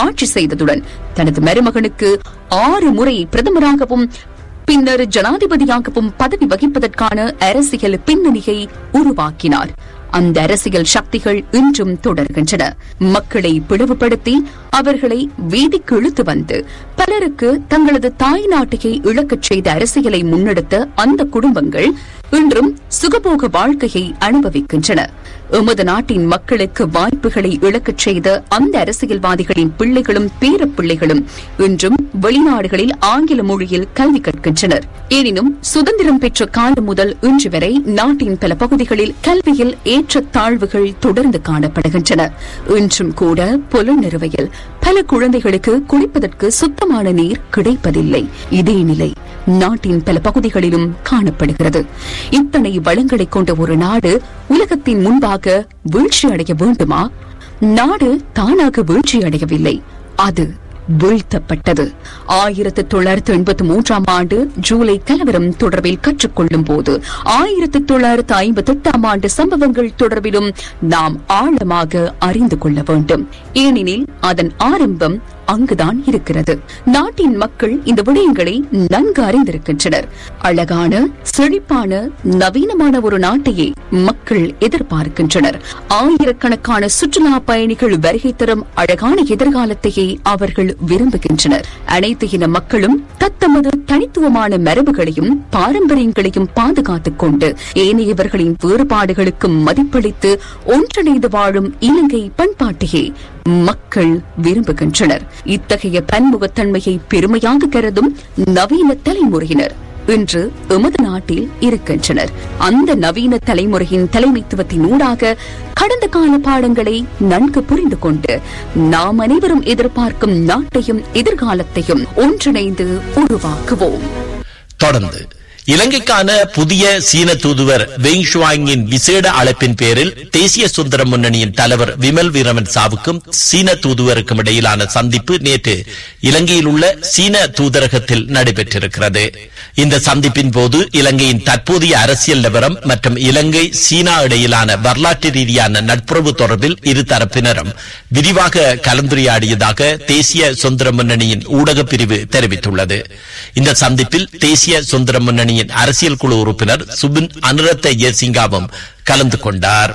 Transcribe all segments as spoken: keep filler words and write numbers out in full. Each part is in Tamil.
ஆட்சி செய்ததுடன் தனது மருமகனுக்கு ஆறு முறை பிரதமராகவும் பின்னர் ஜனாதிபதியாகவும் பதவி வகிப்பதற்கான அரசியல் பின்னணியை உருவாக்கினார். அந்த அரசியல் சக்திகள் இன்றும் தொடர்கின்றன. மக்களை பிளவுபடுத்தி அவர்களை வீதிக்கு இழுத்து வந்து பலருக்கு தங்களது தாய் நாட்டையை இழக்கச் செய்த அரசியலை முன்னெடுத்த அந்த குடும்பங்கள் இன்றும் சுகபோக வாழ்க்கையை அனுபவிக்கின்றன. எமது நாட்டின் மக்களுக்கு வாய்ப்புகளை இழக்கச் செய்த அந்த அரசியல்வாதிகளின் பிள்ளைகளும் பேரப்பிள்ளைகளும் இன்றும் வெளிநாடுகளில் ஆங்கில மொழியில் கல்வி கற்கின்றனர். எனினும் சுதந்திரம் பெற்ற காலம் முதல் இன்று வரை நாட்டின் பல பகுதிகளில் கல்வியில் ஏற்ற தாழ்வுகள் தொடர்ந்து காணப்படுகின்றன. இன்றும் கூட புலனறுவையில் பல குழந்தைகளுக்கு குடிப்பதற்கு சுத்தமான நீர் கிடைப்பதில்லை. இதே நிலை நாட்டின் பல பகுதிகளிலும் காணப்படுகிறது. இத்தனை வளங்களை கொண்ட ஒரு நாடு உலகத்தின் முன்பாக வீழ்ச்சி அடைய வேண்டுமா? நாடு தானாக வீழ்ச்சி அடையவில்லை, அது வீழ்த்தப்பட்டது. ஆயிரத்தி தொள்ளாயிரத்தி எண்பத்தி மூன்றாம் ஆண்டு ஜூலை கலவரம் தொடர்பில் கற்றுக்கொள்ளும் போது ஆயிரத்தி தொள்ளாயிரத்தி ஐம்பத்தி எட்டாம் ஆண்டு சம்பவங்கள் தொடர்பிலும் நாம் ஆழமாக அறிந்து கொள்ள வேண்டும். ஏனெனில் அதன் ஆரம்பம் அங்குதான் இருக்கிறது. நாட்டின் மக்கள் இந்த விடயங்களை நன்கு அறிந்திருக்கின்றனர். அழகான, செழிப்பான, நவீனமான ஒரு நாட்டையே மக்கள் எதிர்பார்க்கின்றனர். ஆயிரக்கணக்கான சுற்றுலா பயணிகள் வருகை தரும் அழகான எதிர்காலத்தையே அவர்கள் விரும்புகின்றனர். அனைத்து இன மக்களும் தத்தமது தனித்துவமான மரபுகளையும் பாரம்பரியங்களையும் பாதுகாத்துக் கொண்டு ஏனையவர்களின் வேறுபாடுகளுக்கு மதிப்பளித்து ஒன்றிணைந்து வாழும் இலங்கை பண்பாட்டையே மக்கள் விரும்புகின்றனர். இத்தகைய பன்முகத்தன்மையை பெருமையாக கருதும் நவீன தலைமுறையினர் இன்று எமது நாட்டில் இருக்கின்றனர். அந்த நவீன தலைமுறையின் தலைமைத்துவத்தின் ஊடாக கடந்த கால பாடங்களை நன்கு புரிந்து கொண்டு நாம் அனைவரும் எதிர்பார்க்கும் நாட்டையும் எதிர்காலத்தையும் ஒன்றிணைந்து உருவாக்குவோம். தொடர்ந்து இலங்கைக்கான புதிய சீன தூதுவர் வெங் ஷுவாங்கின் விசேட அழைப்பின் பேரில் தேசிய சுதந்திர முன்னணியின் தலைவர் விமல் வீரவன்சாவுக்கும் சீன தூதுவருக்கும் இடையிலான சந்திப்பு நேற்று இலங்கையில் உள்ள சீன தூதரகத்தில் நடைபெற்றிருக்கிறது. இந்த சந்திப்பின் போது இலங்கையின் தற்போதைய அரசியல் நிலவரம் மற்றும் இலங்கை சீனா இடையிலான வரலாற்று ரீதியான நட்புறவு தொடர்பில் இரு தரப்பினரும் விரிவாக கலந்துரையாடியதாக தேசிய சுதந்திர முன்னணியின் ஊடக பிரிவு தெரிவித்துள்ளது. இந்த சந்திப்பில் தேசிய சுதந்திர முன்னணி அரசியல் குழு உறுப்பினர் சுபின் அனுரத்த ஜெயசிங்காவும் கலந்து கொண்டார்.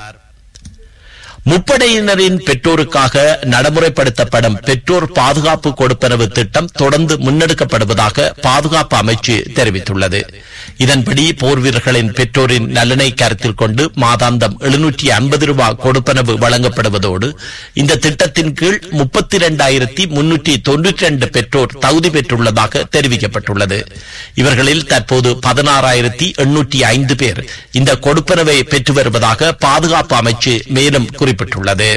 முப்படையினரின் பெற்றோருக்காக நடைமுறைப்படுத்தப்படும் பெற்றோர் பாதுகாப்பு கொடுப்பனவு திட்டம் தொடர்ந்து முன்னெடுக்கப்படுவதாக பாதுகாப்பு அமைச்சு தெரிவித்துள்ளது. இதன்படி போர் வீரர்களின் பெற்றோரின் நலனை கருத்தில் கொண்டு மாதாந்தம் எழுநூற்றி ஐம்பது ரூபாய் கொடுப்பனவு வழங்கப்படுவதோடு இந்த திட்டத்தின் கீழ் முப்பத்தி இரண்டாயிரத்தி முன்னூற்றி தொன்னூற்றி இரண்டு பெற்றோர் தகுதி பெற்றுள்ளதாக தெரிவிக்கப்பட்டுள்ளது. இவர்களில் தற்போது பதினாறாயிரத்தி எண்ணூற்றி ஐந்து பேர் இந்த கொடுப்பனவை பெற்று வருவதாக பாதுகாப்பு அமைச்சு மேலும் குறிப்பிட்டுள்ளது.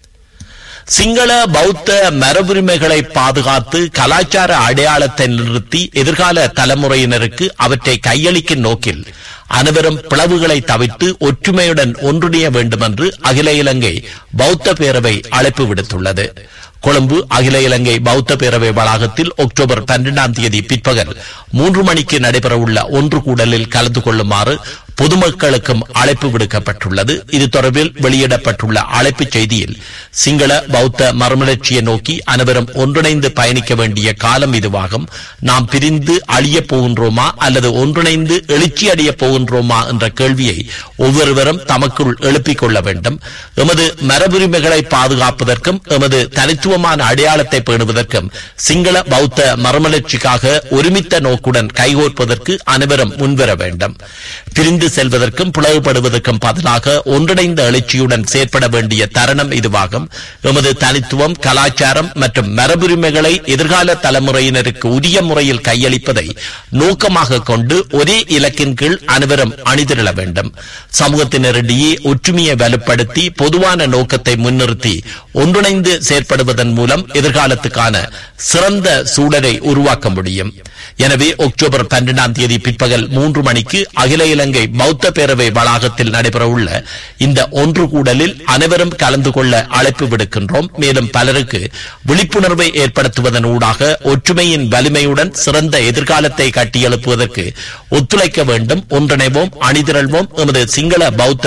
சிங்கள பௌத்த மரபுரிமைகளை பாதுகாத்து கலாச்சார அடையாளத்தை நிறுத்தி எதிர்கால தலைமுறையினருக்கு அவற்றை கையளிக்கும் நோக்கில் அனைவரும் பிளவுகளை தவிர்த்து ஒற்றுமையுடன் ஒன்றிணைய வேண்டும் என்று அகில இலங்கை பௌத்த பேரவை அழைப்பு விடுத்துள்ளது. கொழும்பு அகில இலங்கை பௌத்த பேரவை வளாகத்தில் அக்டோபர் பன்னிரண்டாம் தேதி பிற்பகல் மூன்று மணிக்கு நடைபெறவுள்ள ஒன்று கூடலில் கலந்து கொள்ளுமாறு பொதுமக்களுக்கும் அழைப்பு விடுக்கப்பட்டுள்ளது. இது தொடர்பில் வெளியிடப்பட்டுள்ள அழைப்புச் செய்தியில் சிங்கள பௌத்த மறுமலர்ச்சியை நோக்கி அனைவரும் ஒன்றிணைந்து பயணிக்க வேண்டிய காலம் இதுவாகும். நாம் பிரிந்து அழியப் போகின்றோமா அல்லது ஒன்றிணைந்து எழுச்சி அடையப் போகின்றோமா என்ற கேள்வியை ஒவ்வொருவரும் தமக்குள் எழுப்பிக் கொள்ள வேண்டும். எமது மரபுரிமைகளை பாதுகாப்பதற்கும் எமது தனித்துவமான அடையாளத்தை பேணுவதற்கும் சிங்கள பௌத்த மறுமலர்ச்சிக்காக ஒருமித்த நோக்குடன் கைகோர்ப்பதற்கு அனைவரும் முன்வர வேண்டும். பிரிந்து செல்வதற்கும் பிளவுபடுவதற்கும் பதிலாக ஒன்றிணைந்த எழுச்சியுடன் செயற்பட வேண்டிய தருணம் இதுவாகும். எமது தனித்துவம், கலாச்சாரம் மற்றும் மரபுரிமைகளை எதிர்கால தலைமுறையினருக்கு உரிய முறையில் கையளிப்பதை நோக்கமாக கொண்டு ஒரே இலக்கின் கீழ் அனைவரும் அணிதிரள வேண்டும். சமூகத்தினரிடையே ஒற்றுமையை வலுப்படுத்தி பொதுவான நோக்கத்தை முன்னிறுத்தி ஒன்றிணைந்து செயற்படுவதன் மூலம் எதிர்காலத்துக்கான சிறந்த சூழலை உருவாக்க முடியும். எனவே அக்டோபர் பன்னிரண்டாம் தேதி பிற்பகல் மூன்று மணிக்கு அகில இலங்கை பௌத்த பேரவை வளாகத்தில் நடைபெறவுள்ள இந்த ஒன்று கூடலில் அனைவரும் கலந்து கொள்ள அழைப்பு விடுக்கின்றோம். மேலும் பலருக்கு விழிப்புணர்வை ஏற்படுத்துவதன் ஊடாக ஒற்றுமையின் வலிமையுடன் சிறந்த எதிர்காலத்தை கட்டியெழுப்புவதற்கு ஒத்துழைக்க வேண்டும். ஒன்றிணைவோம், அணிதிரள்வோம், எமது சிங்கள பௌத்த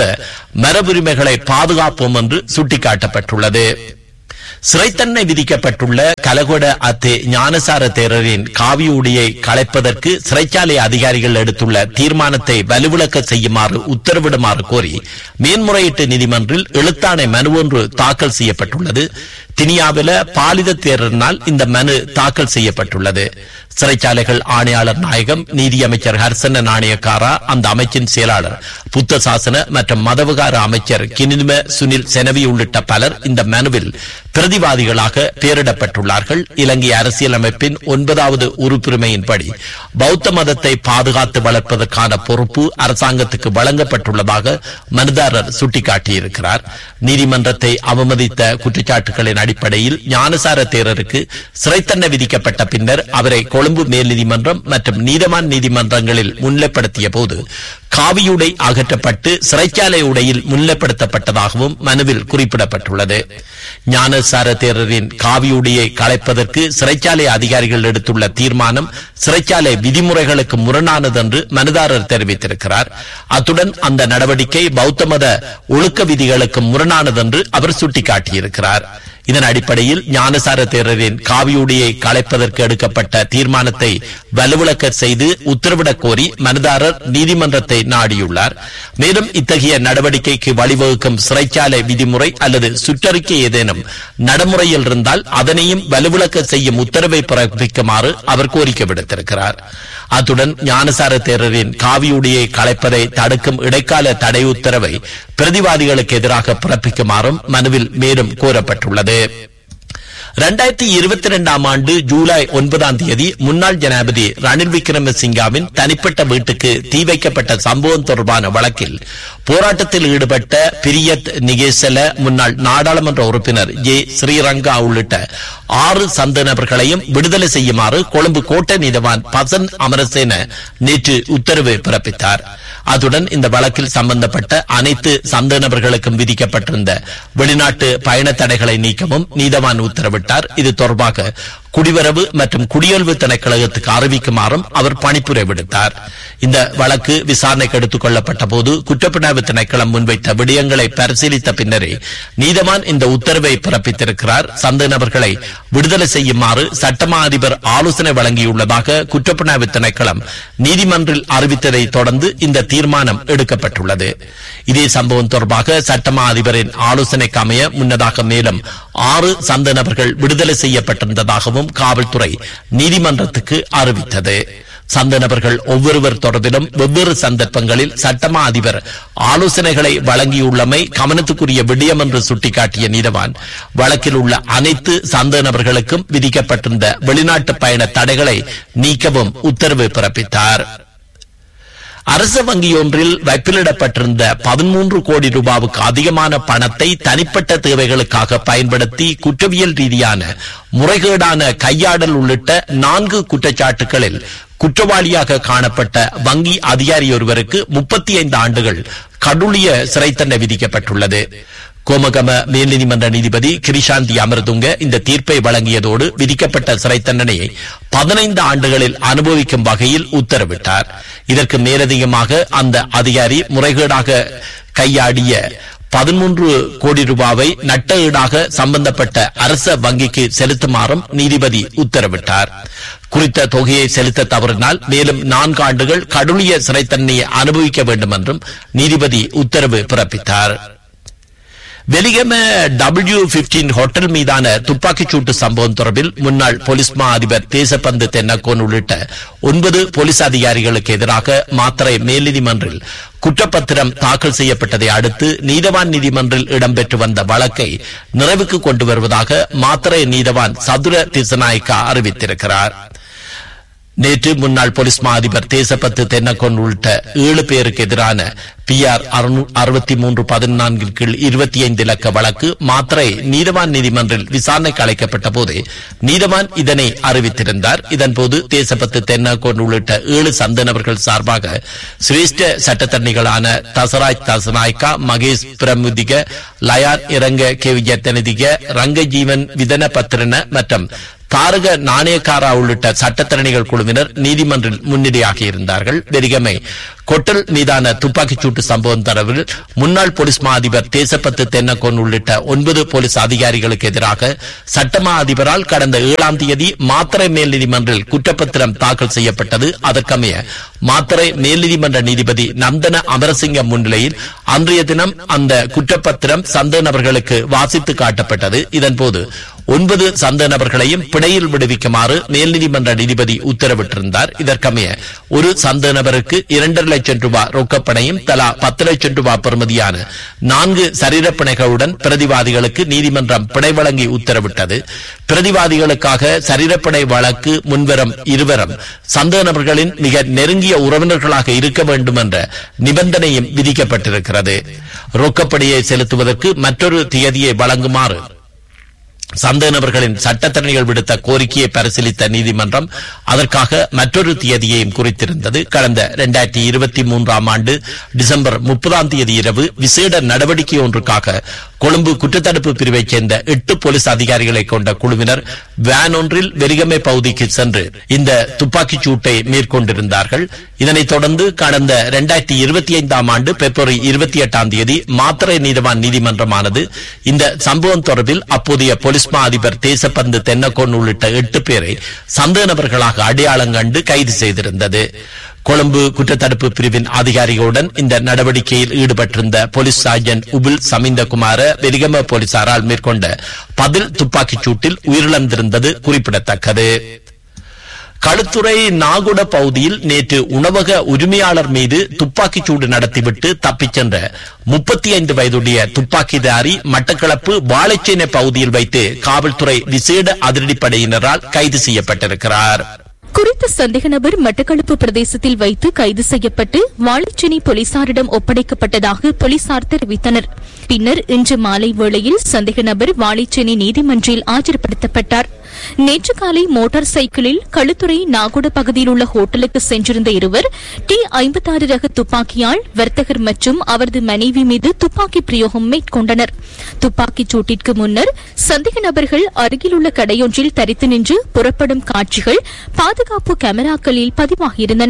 மரபுரிமைகளை பாதுகாப்போம் என்று சுட்டிக்காட்டப்பட்டுள்ளது. சிறைத்தண்டனை விதிக்கப்பட்டுள்ள கலகொட அத்தே ஞானசார தேரரின் காவியுடியை களைப்பதற்கு சிறைச்சாலை அதிகாரிகள் எடுத்துள்ள தீர்மானத்தை வலுவிளக்க செய்யுமாறு உத்தரவிடுமாறு கோரி மேன்முறையீட்டு நீதிமன்றில் எழுத்தாணை மனு ஒன்று தாக்கல் செய்யப்பட்டுள்ளது. தினியாவில பாலித தேரரினால் இந்த மனு தாக்கல் செய்யப்பட்டுள்ளது. சிறைச்சாலைகள் ஆணையாளர் நாயகம், நீதியமைச்சர் ஹர்சன நாணயக்காரா, அந்த அமைச்சின் செயலாளர் புத்த சாசன மற்றும் மதவிகார அமைச்சர் கினிம சுனில் செனவி உள்ளிட்ட பலர் இந்த மனுவில் பிரதிவாதிகளாக பெயரிடப்பட்டுள்ளார்கள். இலங்கை அரசியலமைப்பின் ஒன்பதாவது உறுப்புரிமையின்படி பௌத்த மதத்தை பாதுகாத்து வளர்ப்பதற்கான பொறுப்பு அரசாங்கத்துக்கு வழங்கப்பட்டுள்ளதாக மனுதாரர் சுட்டிக்காட்டியிருக்கிறார். நீதிமன்றத்தை அவமதித்த குற்றச்சாட்டுகளின் அடிப்படையில் ஞானசார தேரருக்கு சிறை தண்டனை விதிக்கப்பட்ட பின்னர் அவரை கொழும்பு மேல் நீதிமன்றம் மற்றும் நீதவான் நீதிமன்றங்களில் முன்னிலைப்படுத்திய போது காவியுடை அகற்றப்பட்டு சிறைச்சாலை உடையில் முன்னிலைப்படுத்தப்பட்டதாகவும் மனுவில் குறிப்பிடப்பட்டுள்ளது. ஞானசார தேரரின் காவியுடையை களைப்பதற்கு சிறைச்சாலை அதிகாரிகள் எடுத்துள்ள தீர்மானம் சிறைச்சாலை விதிமுறைகளுக்கு முரணானது என்று மனுதாரர் தெரிவித்திருக்கிறார். அத்துடன் அந்த நடவடிக்கை பௌத்த மத ஒழுக்க விதிகளுக்கு முரணானது என்று அவர் சுட்டிக்காட்டியிருக்கிறார். இதன் அடிப்படையில் ஞானசார தேரரின் காவியுடையை களைப்பதற்கு எடுக்கப்பட்ட தீர்மானத்தை வலுவிளக்க செய்து உத்தரவிடக் கோரி மனுதாரர் நீதிமன்றத்தை நாடியுள்ளார். மேலும் இத்தகைய நடவடிக்கைக்கு வழிவகுக்கும் சிறைச்சாலை விதிமுறை அல்லது சுற்றறிக்கை ஏதேனும் நடைமுறையில் இருந்தால் அதனையும் வலுவிளக்க செய்யும் உத்தரவை பிறப்பிக்குமாறு அவர் கோரிக்கை விடுத்திருக்கிறார். அத்துடன் ஞானசார தேரரின் காவியுடையை களைப்பதை தடுக்கும் இடைக்கால தடை உத்தரவை பிரதிவாதிகளுக்கு எதிராக பிறப்பிக்குமாறும் மனுவில் மேலும் கோரப்பட்டுள்ளது. இரண்டாயிரத்தி இருபத்தி இரண்டாம் ஆண்டு ஜூலை ஒன்பதாம் தேதி முன்னாள் ஜனாதிபதி ரணில் விக்ரமசிங்காவின் தனிப்பட்ட வீட்டுக்கு தீ வைக்கப்பட்ட சம்பவம் தொடர்பான வழக்கில் போராட்டத்தில் ஈடுபட்ட பிரியத் நிகேசல, முன்னாள் நாடாளுமன்ற உறுப்பினர் ஜே ஸ்ரீரங்கா உள்ளிட்ட ஆறு சந்த நபர்களையும் விடுதலை செய்யுமாறு கொழும்பு கோட்டை நீதவான் பசன் அமரசேன நேற்று உத்தரவு பிறப்பித்தார். அத்துடன் இந்த வழக்கில் சம்பந்தப்பட்ட அனைத்து சந்த நபர்களுக்கும் விதிக்கப்பட்டிருந்த வெளிநாட்டு பயண தடைகளை நீக்கவும் நீதவான் உத்தரவிட்டார். இது தொடர்பாக குடிவரவு மற்றும் குடியல்வு திணைக்களத்துக்கு அறிவிக்குமாறும் அவர் பணிப்புரை விடுத்தார். இந்த வழக்கு விசாரணைக்கு எடுத்துக் கொள்ளப்பட்ட போது குற்றப்புலனாய்வு திணைக்களம் முன்வைத்த விடயங்களை பரிசீலித்த பின்னரே நீதவான் இந்த உத்தரவை பிறப்பித்திருக்கிறார். சந்த நபர்களை விடுதலை செய்யுமாறு சட்டமா அதிபர் ஆலோசனை வழங்கியுள்ளதாக குற்றப்புலனாய்வு திணைக்களம் நீதிமன்றில் அறிவித்ததை தொடர்ந்து இந்த தீர்மானம் எடுக்கப்பட்டுள்ளது. இதே சம்பவம் தொடர்பாக சட்டமா அதிபரின் ஆலோசனைக்கு அமைய முன்னதாக மேலும் ஆறு சந்த நபர்கள் விடுதலை செய்யப்பட்டிருந்ததாகவும் காவல்துறை நீதிமன்றத்துக்கு அறிவித்தது. சந்த நபர்கள் ஒவ்வொருவர் தொடர்பிலும் வெவ்வேறு சந்தர்ப்பங்களில் சட்டமா அதிபர் ஆலோசனைகளை வழங்கியுள்ளமை கவனத்துக்குரிய விடயம் என்று சுட்டிக்காட்டிய நீதவான் வழக்கில் உள்ள அனைத்து சந்த நபர்களுக்கும் விதிக்கப்பட்டிருந்த வெளிநாட்டு பயண தடைகளை நீக்கவும் உத்தரவு பிறப்பித்தார். அரசு வங்கியொன்றில் வைப்பிலிடப்பட்டிருந்த பதிமூன்று கோடி ரூபாவுக்கு அதிகமான பணத்தை தனிப்பட்ட தேவைகளுக்காக பயன்படுத்தி குற்றவியல் ரீதியான முறைகேடான கையாடல் உள்ளிட்ட நான்கு குற்றச்சாட்டுகளில் குற்றவாளியாக காணப்பட்ட வங்கி அதிகாரியொருவருக்கு முப்பத்தி ஐந்து ஆண்டுகள் கடூழிய சிறை தண்டனை விதிக்கப்பட்டுள்ளது. கோமகம மேல் நீதிமன்ற நீதிபதி கிரிஷாந்தி அமர்துங்க இந்த தீர்ப்பை வழங்கியதோடு விதிக்கப்பட்ட சிறை தண்டனையை பதினைந்து ஆண்டுகளில் அனுபவிக்கும் வகையில் உத்தரவிட்டார். இதற்கு மேலதிகமாக அந்த அதிகாரி முறைகேடாக கையாடிய பதிமூன்று கோடி ரூபாவை நட்ட ஈடாக சம்பந்தப்பட்ட அரச வங்கிக்கு செலுத்துமாறும் நீதிபதி உத்தரவிட்டார். குறித்த தொகையை செலுத்த தவறினால் மேலும் நான்கு ஆண்டுகள் கடூழிய சிறை தண்டனையை அனுபவிக்க வேண்டும் என்றும் நீதிபதி உத்தரவு பிறப்பித்தார். வெலிகம டபிள்யூ பதினைந்து ஹோட்டல் மீதான துப்பாக்கிச் சூட்டு சம்பவம் தொடர்பில் முன்னாள் போலீஸ் மா அதிபர் தேசப்பந்து தென்னக்கோன் உள்ளிட்ட ஒன்பது போலீஸ் அதிகாரிகளுக்கு எதிராக மாத்தறை மேல் நீதிமன்றில் குற்றப்பத்திரம் தாக்கல் செய்யப்பட்டதை அடுத்து நீதவான் நீதிமன்றில் இடம்பெற்று வந்த வழக்கை நிறைவுக்கு கொண்டு வருவதாக மாத்தறை நீதவான் சதுர திசநாயக்கா அறிவித்திருக்கிறார். நேற்று முன்னாள் போலீஸ் மா அதிபர் தேசப்பத்து தென்னக்கோன் உள்ளிட்ட ஏழு பேருக்கு எதிரான பி ஆர் அறுபத்தி மூன்று பதினான்கின் கீழ் இருபத்தி ஐந்து இலக்க வழக்கு மாத்திரை நீதவான் நீதிமன்றில் விசாரணைக்கு அழைக்கப்பட்ட போது நீதவான் இதனை அறிவித்திருந்தார். இதன்போது தேசப்பத்து தென்னக்கோன் உள்ளிட்ட ஏழு சந்த நபர்கள் சார்பாக சிரேஷ்ட சட்டத்தரணிகளான தசராஜ் தசநாயக்கா, மகேஷ் பிரமுதிக, லயான் இரங்க கே விஜயத்தனிதிக, ரங்கஜீவன் விதன பத்திரன மற்றும் தாரக நாணயக்காரா உள்ளிட்ட சட்டத்தரணிகள் குழுவினர் நீதிமன்றில் முன்னிலையாக இருந்தார்கள். வெலிகமை கொட்டல் மீதான துப்பாக்கிச் சூட்டு சம்பவம் தொடர்பில் முன்னாள் போலீஸ் மா அதிபர் தேசப்பத்து தென்னக்கோன் உள்ளிட்ட ஒன்பது போலீஸ் அதிகாரிகளுக்கு எதிராக சட்டமா அதிபரால் கடந்த ஏழாம் தேதி மாத்தறை மேல் நீதிமன்றில் குற்றப்பத்திரம் தாக்கல் செய்யப்பட்டது. அதற்கமைய மாத்தறை மேல் நீதிமன்ற நீதிபதி நந்தன அமரசிங்கம் முன்னிலையில் அன்றைய தினம் அந்த குற்றப்பத்திரம் சந்தேக நபர்களுக்கு வாசித்து காட்டப்பட்டது. இதன்போது ஒன்பது சந்தேக நபர்களையும் பிணையில் விடுவிக்குமாறு மேல் நீதிமன்ற நீதிபதி உத்தரவிட்டிருந்தார். இதற்கமைய ஒரு சந்தேக நபருக்கு இரண்டரை லட்சம் ரூபாய் ரொக்கப்பணையும் தலா பத்து லட்சம் ரூபாய் பெறுமதியான நான்கு சரீரப்பிணைகளுடன் பிரதிவாதிகளுக்கு நீதிமன்றம் பிணை வழங்கி உத்தரவிட்டது. பிரதிவாதிகளுக்காக சரீரப்பிணை வழக்கு முன்வரும் இருவரும் சந்தேக நபர்களின் மிக நெருங்கிய உறவினர்களாக இருக்க வேண்டும் என்ற நிபந்தனையும் விதிக்கப்பட்டிருக்கிறது. ரொக்கப்படியை செலுத்துவதற்கு மற்றொரு திகதியை வழங்குமாறு சந்தேக நபர்களின் சட்டத்தரணிகள் விடுத்த கோரிக்கையை பரிசீலித்த நீதிமன்றம் அதற்காக மற்றொரு தேதியையும் குறித்திருந்தது. கடந்த இரண்டாயிரத்தி இருபத்தி மூன்றாம் ஆண்டு டிசம்பர் முப்பதாம் தேதி இரவு விசேட நடவடிக்கை ஒன்றுக்காக கொழும்பு குற்றத்தடுப்பு பிரிவைச் சேர்ந்த எட்டு போலீஸ் அதிகாரிகளை கொண்ட குழுவினர் வேன் ஒன்றில் வெறிகமை பகுதிக்கு சென்று இந்த துப்பாக்கிச் சூட்டை மேற்கொண்டிருந்தார்கள். இதனைத் தொடர்ந்து கடந்த இரண்டாயிரத்தி இருபத்தி ஐந்தாம் ஆண்டு பிப்ரவரி இருபத்தி எட்டாம் தேதி மாத்தறை நீதவான் நீதிமன்றமானது இந்த சம்பவம் தொடர்பில் அப்போதைய போலீஸ் மா அதிபர் தேசப்பந்து தென்னக்கோன் உள்ளிட்ட எட்டு பேரை சந்தேக நபர்களாக அடையாளம் கண்டு கைது செய்திருந்தது. கொழும்பு குற்றத்தடுப்பு பிரிவின் அதிகாரிகளுடன் இந்த நடவடிக்கையில் ஈடுபட்டிருந்த போலீஸ் சார்ஜென்ட் உபில் சமிந்தகுமார வெலிகம போலீசாரால் மேற்கொண்ட பதில் துப்பாக்கிச் சூட்டில் உயிரிழந்திருந்தது குறிப்பிடத்தக்கது. களுத்துறை நாகுட பகுதியில் நேற்று உணவக உரிமையாளர் மீது துப்பாக்கிச் சூடு நடத்திவிட்டு தப்பிச் சென்ற முப்பத்தி ஐந்து வயதுடைய துப்பாக்கிதாரி மட்டக்களப்பு வாழைச்சேனை பகுதியில் வைத்து காவல்துறை விசேட அதிரடிப்படையினரால் கைது செய்யப்பட்டிருக்கிறார். குறித்த சந்தேக நபர் மட்டக்களப்பு பிரதேசத்தில் வைத்து கைது செய்யப்பட்டு வாழைச்சேனை போலீசாரிடம் ஒப்படைக்கப்பட்டதாக போலீசார் தெரிவித்தனர். பின்னர் இன்று மாலை வேளையில் சந்தேக நபர் வாழைச்சேனை நீதிமன்றில் ஆஜர்படுத்தப்பட்டார். நேற்று காலை மோட்டார் சைக்கிளில் களுத்துறை நாகுட பகுதியில் உள்ள ஹோட்டலுக்கு சென்றிருந்த இருவர் டி ஐம்பத்தி ஆறு ரக துப்பாக்கியால் வர்த்தகர் மற்றும் அவரது மனைவி மீது துப்பாக்கி பிரயோகம் மேற்கொண்டனர். துப்பாக்கிச் சூட்டிற்கு முன்னர் சந்தேக நபர்கள் அருகிலுள்ள கடையொன்றில் தரித்து நின்று புறப்படும் காட்சிகள் பாதுகாப்பு கேமராக்களில் பதிவாகியிருந்தன.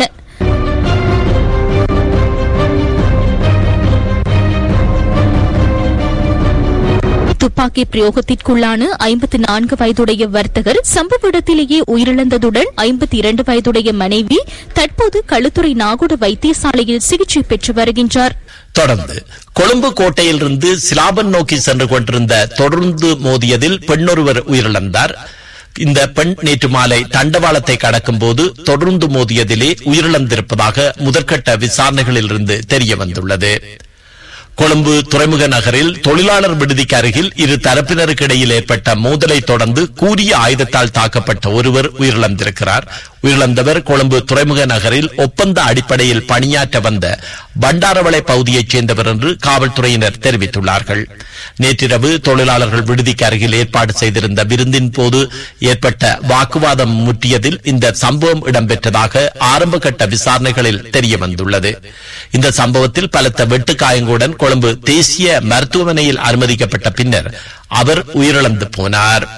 துப்பாக்கி பிரயோகத்திற்குள்ளான ஐம்பத்தி நான்கு வயதுடைய வர்த்தகர் சம்பவ இடத்திலேயே உயிரிழந்ததுடன் ஐம்பத்தி இரண்டு வயதுடைய மனைவி தற்போது களுத்துறை நாகுட வைத்தியசாலையில் சிகிச்சை பெற்று வருகின்றார். தொடர்ந்து கொழும்பு கோட்டையிலிருந்து சிலாபன் நோக்கி சென்று கொண்டிருந்த தொடர்ந்து மோதியதில் பெண்ணொருவர் உயிரிழந்தார். இந்த பெண் நேற்று மாலை தண்டவாளத்தை கடக்கும் போது தொடர்ந்து மோதியதிலே உயிரிழந்திருப்பதாக முதற்கட்ட விசாரணைகளில் இருந்து தெரிய வந்துள்ளது. கொழும்பு துறைமுக நகரில் தொழிலாளர் விடுதிக்கு அருகில் இரு தரப்பினருக்கு இடையில் ஏற்பட்ட மோதலை தொடர்ந்து கூரிய ஆயுதத்தால் தாக்கப்பட்ட ஒருவர் உயிரிழந்திருக்கிறார். உயிரிழந்தவர் கொழும்பு துறைமுக நகரில் ஒப்பந்த அடிப்படையில் பணியாற்ற வந்த பண்டாரவளை பகுதியைச் சேர்ந்தவர் என்று காவல்துறையினர் தெரிவித்துள்ளார்கள். நேற்றிரவு தொழிலாளர்கள் விடுதிக்கு அருகில் ஏற்பாடு செய்திருந்த விருந்தின் போது ஏற்பட்ட வாக்குவாதம் முற்றியதில் இந்த சம்பவம் இடம்பெற்றதாக ஆரம்ப கட்ட விசாரணைகளில் தெரிய வந்துள்ளது. இந்த சம்பவத்தில் பலத்த வெட்டுக்காயங்களுடன் கொழும்பு தேசிய மருத்துவமனையில் அனுமதிக்கப்பட்ட பின்னர் அவர் உயிரிழந்து போனார்.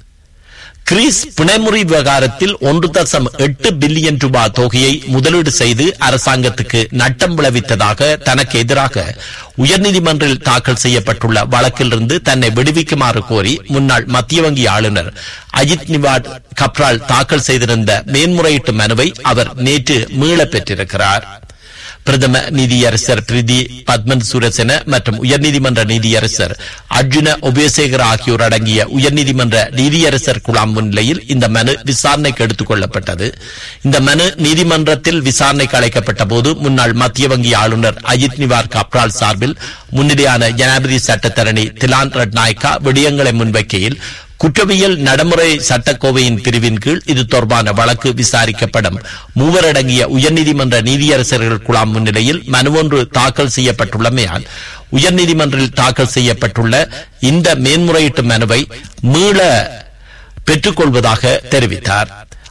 கிரீஸ் பிணைமுறை விவகாரத்தில் ஒன்று தசம் எட்டு பில்லியன் ரூபாய் தொகையை முதலீடு செய்து அரசாங்கத்துக்கு நட்டம் விளைவித்ததாக தனக்கு எதிராக உயர்நீதிமன்றில் தாக்கல் செய்யப்பட்டுள்ள வழக்கிலிருந்து தன்னை விடுவிக்குமாறு கோரி முன்னாள் மத்திய வங்கி ஆளுநர் அஜித் நிவாட் கப்ரால் தாக்கல் செய்திருந்த மேன்முறையீட்டு மனுவை அவர் நேற்று மீளப் பெற்றிருக்கிறார். பிரதம நீதியரசர் பிரீதி பத்மன் சுரசென மற்றும் உயர்நீதிமன்ற நீதியரசர் அர்ஜுன உபேசேகர் ஆகியோர் அடங்கிய உயர்நீதிமன்ற நீதியரசர் குழாம் முன்னிலையில் இந்த மனு விசாரணைக்கு எடுத்துக் கொள்ளப்பட்டது. இந்த மனு நீதிமன்றத்தில் விசாரணைக்கு அழைக்கப்பட்ட போது முன்னாள் மத்திய வங்கி ஆளுநர் அஜித் நிவார் கப்ரால் சார்பில் முன்னிலையான ஜனாதிபதி சட்டத்தரணி திலான் ரட்நாயக்கா விடயங்களை முன்வைக்கையில் குற்றவியல் நடைமுறை சட்டக்கோவையின் பிரிவின் கீழ் இது தொடர்பான வழக்கு விசாரிக்கப்படும் மூவர் அடங்கிய உயர்நீதிமன்ற நீதியரசர்கள் குழாம் முன்னிலையில் மனு ஒன்று தாக்கல் செய்யப்பட்டுள்ளமையால் உயர்நீதிமன்றில் தாக்கல் செய்யப்பட்டுள்ள இந்த மேன்முறையீட்டு மனுவை மீள பெற்றுக் கொள்வதாக தெரிவித்தார்.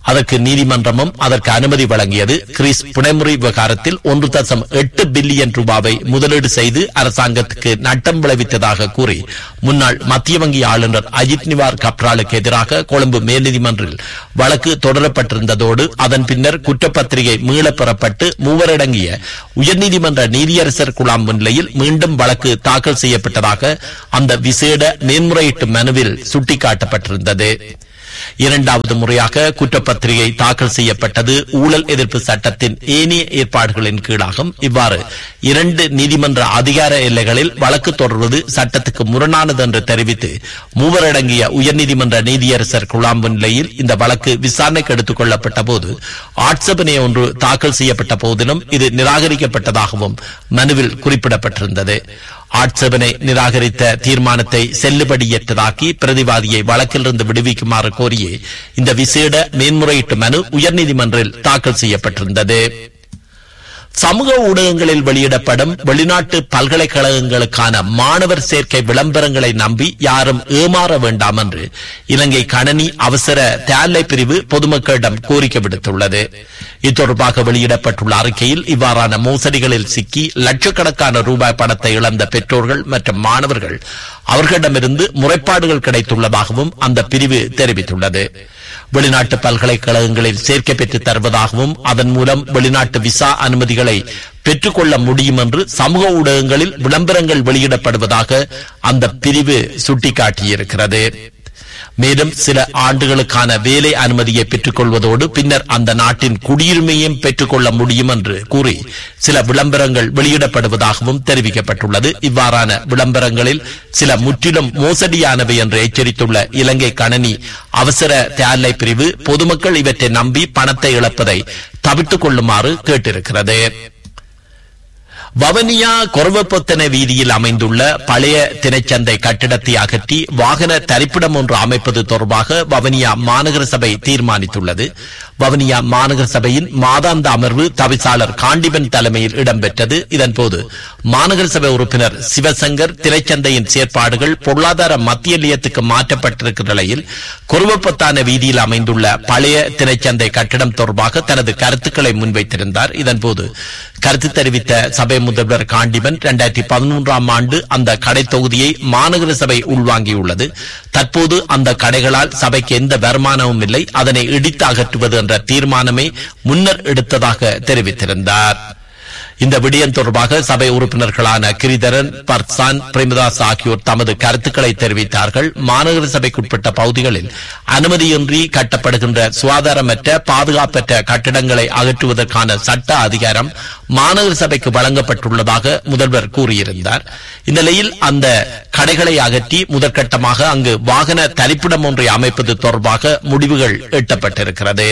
அதற்கு நீதிமன்றமும் அதற்கு அனுமதி வழங்கியது. கிரீஸ் புனைமுறை விவகாரத்தில் ஒன்று தசம் எட்டு பில்லியன் ரூபாவை முதலீடு செய்து அரசாங்கத்துக்கு நட்டம் விளைவித்ததாக கூறி முன்னாள் மத்திய வங்கி ஆளுநர் அஜித் நிவார் கப்ராலுக்கு எதிராக கொழும்பு மேல்நீதிமன்றில் வழக்கு தொடரப்பட்டிருந்ததோடு அதன் பின்னர் குற்றப்பத்திரிகை மீளப் பெறப்பட்டு மூவரடங்கிய உயர்நீதிமன்ற நீதியரசர் குழாம் முன்னிலையில் மீண்டும் வழக்கு தாக்கல் செய்யப்பட்டதாக அந்த விசேட மேன்முறையீட்டு மனுவில் சுட்டிக்காட்டப்பட்டிருந்தது. இரண்டாவது முறையாக குற்றப்பத்திரிகை தாக்கல் செய்யப்பட்டது ஊழல் எதிர்ப்பு சட்டத்தின் ஏனைய ஏற்பாடுகளின் கீழாகும். இவ்வாறு இரண்டு நீதிமன்ற அதிகார எல்லைகளில் வழக்கு தொடர்வது சட்டத்துக்கு முரணானது என்று தெரிவித்து மூவரடங்கிய உயர்நீதிமன்ற நீதியரசர் குழாம் முன்னிலையில் இந்த வழக்கு விசாரணைக்கு எடுத்துக் கொள்ளப்பட்ட போது ஆட்சேபனை ஒன்று தாக்கல் செய்யப்பட்ட போதிலும் இது நிராகரிக்கப்பட்டதாகவும் மனுவில் குறிப்பிடப்பட்டிருந்தது. ஆட்சேபனை நிராகரித்த தீர்மானத்தை செல்லுபடியற்றதாக்கி பிரதிவாதியை வழக்கிலிருந்து விடுவிக்குமாறு கோரியே இந்த விசேட மேன்முறையீட்டு மனு உயர்நீதிமன்றில் தாக்கல் செய்யப்பட்டிருந்தது. சமூக ஊடகங்களில் வெளியிடப்படும் வெளிநாட்டு பல்கலைக்கழகங்களுக்கான மாணவர் சேர்க்கை விளம்பரங்களை நம்பி யாரும் ஏமாற வேண்டாம் என்று இலங்கை கணனி அவசர தேலை பிரிவு பொதுமக்களிடம் கோரிக்கை விடுத்துள்ளது. இத்தொடர்பாக வெளியிடப்பட்டுள்ள அறிக்கையில் இவ்வாறான மோசடிகளில் சிக்கி லட்சக்கணக்கான ரூபாய் பணத்தை இழந்த பெற்றோர்கள் மற்றும் மாணவர்கள் அவர்களிடமிருந்து முறைப்பாடுகள் கிடைத்துள்ளதாகவும் அந்த பிரிவு தெரிவித்துள்ளது. வெளிநாட்டு பல்கலைக்கழகங்களில் சேர்க்கை பெற்று தருவதாகவும் அதன் மூலம் வெளிநாட்டு விசா அனுமதிகளை பெற்றுக் கொள்ள முடியும் என்று சமூக ஊடகங்களில் விளம்பரங்கள் வெளியிடப்படுவதாக அந்த பிரிவு சுட்டிக்காட்டியிருக்கிறது. மேலும் சில ஆண்டுகளுக்கான வேலை அனுமதியை பெற்றுக் கொள்வதோடு பின்னர் அந்த நாட்டின் குடியுரிமையும் பெற்றுக் கொள்ள முடியும் என்று கூறி சில விளம்பரங்கள் வெளியிடப்படுவதாகவும் தெரிவிக்கப்பட்டுள்ளது. இவ்வாறான விளம்பரங்களில் சில முற்றிலும் மோசடியானவை என்று எச்சரித்துள்ள இலங்கை கணனி அவசர தேலை பிரிவு பொதுமக்கள் இவற்றை நம்பி பணத்தை இழப்பதை தவிர்த்துக் கொள்ளுமாறு கேட்டிருக்கிறது. வவனியா கொரவப்பொத்தனை வீதியில் அமைந்துள்ள பழைய திரைச்சந்தை கட்டிடத்தை அகற்றி வாகன தரிப்பிடம் ஒன்று அமைப்பது தொடர்பாக வவனியா மாநகர சபை தீர்மானித்துள்ளது. வவனியா மாநகர சபையின் மாதாந்த அமர்வு தவிசாளர் காண்டிபன் தலைமையில் இடம்பெற்றது. இதன்போது மாநகர சபை உறுப்பினர் சிவசங்கர் திரைச்சந்தையின் செயற்பாடுகள் பொருளாதார மத்திய நிலையத்துக்கு மாற்றப்பட்டிருக்கிற நிலையில் கொரவப்பொத்தான வீதியில் அமைந்துள்ள பழைய திரைச்சந்தை கட்டிடம் தொடர்பாக தனது கருத்துக்களை முன்வைத்திருந்தார். இதன்போது கருத்து தெரிவித்த சபை முதல்வர் காண்டிபன் இரண்டாயிரத்தி பதிமூன்றாம் ஆண்டு அந்த கடை தொகுதியை மாநகர சபை உள்வாங்கியுள்ளது. தற்போது அந்த கடைகளால் சபைக்கு எந்த வருமானமும் இல்லை, அதனை இடித்து அகற்றுவது என்ற தீர்மானமே முன்னர் எடுத்ததாக தெரிவித்திருந்தார். இந்த விடயம் தொடர்பாக சபை உறுப்பினர்களான கிரிதரன், பர்சான், பிரேமதாஸ் ஆகியோர் தமது கருத்துக்களை தெரிவித்தார்கள். மாநகர சபைக்குட்பட்ட பகுதிகளில் அனுமதியின்றி கட்டப்படுகின்ற சுகாதாரமற்ற பாதுகாப்பற்ற கட்டிடங்களை அகற்றுவதற்கான சட்ட அதிகாரம் மாநகர சபைக்கு வழங்கப்பட்டுள்ளதாக முதல்வர் கூறியிருந்தார். இந்நிலையில் அந்த கடைகளை அகற்றி முதற்கட்டமாக அங்கு வாகன தரிப்பிடம் ஒன்றை அமைப்பது தொடர்பாக முடிவுகள் எட்டப்பட்டிருக்கிறது.